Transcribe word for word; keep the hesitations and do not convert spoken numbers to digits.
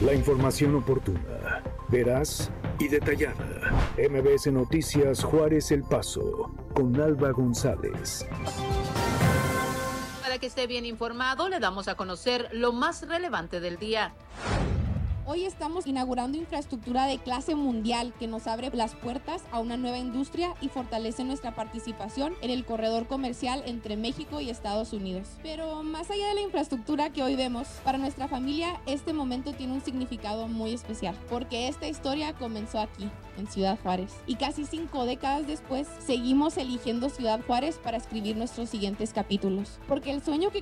La información oportuna, veraz y detallada. M B S Noticias Juárez El Paso, con Alba González. Para que esté bien informado, le damos a conocer lo más relevante del día. Hoy estamos inaugurando infraestructura de clase mundial que nos abre las puertas a una nueva industria y fortalece nuestra participación en el corredor comercial entre México y Estados Unidos. Pero más allá de la infraestructura que hoy vemos, para nuestra familia este momento tiene un significado muy especial, porque esta historia comenzó aquí, en Ciudad Juárez. Y casi cinco décadas después, seguimos eligiendo Ciudad Juárez para escribir nuestros siguientes capítulos. Porque el sueño que